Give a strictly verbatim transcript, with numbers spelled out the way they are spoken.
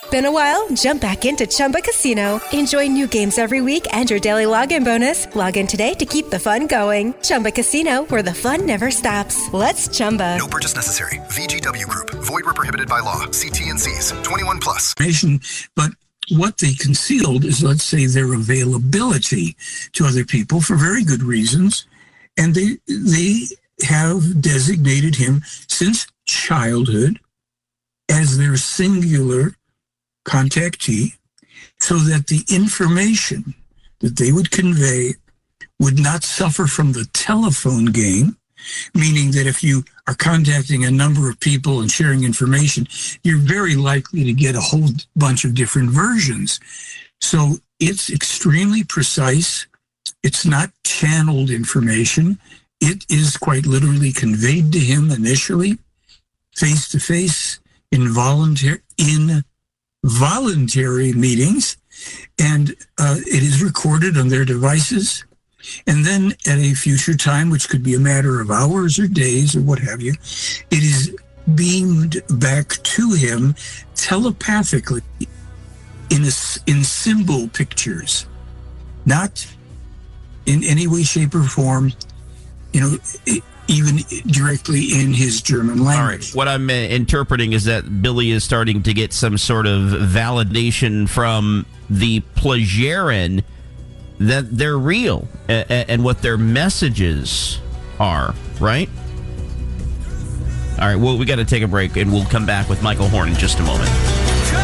Been a while? Jump back into Chumba Casino. Enjoy new games every week and your daily login bonus. Log in today to keep the fun going. Chumba Casino, where the fun never stops. Let's Chumba. No purchase necessary. V G W Group. Void where prohibited by law. See T N Cs. twenty-one plus. But what they concealed is, let's say, their availability to other people for very good reasons. And they they have designated him since childhood as their singular contactee, so that the information that they would convey would not suffer from the telephone game, meaning that if you are contacting a number of people and sharing information, you're very likely to get a whole bunch of different versions. So it's extremely precise. It's not channeled information. It is quite literally conveyed to him initially, face-to-face, involuntary, in voluntary meetings, and uh, it is recorded on their devices. And then at a future time, which could be a matter of hours or days or what have you, it is beamed back to him telepathically in a, in symbol pictures, not in any way, shape, or form, you know, even directly in his German language. All right. What I'm uh, interpreting is that Billy is starting to get some sort of validation from the Plejaren that they're real and, and what their messages are, right? All right. Well, we got to take a break, and we'll come back with Michael Horn in just a moment.